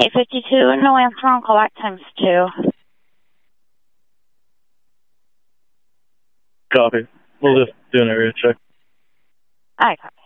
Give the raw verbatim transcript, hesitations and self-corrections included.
eight fifty-two, no answer on callback times two. Copy. We'll just do an area check. All right, copy.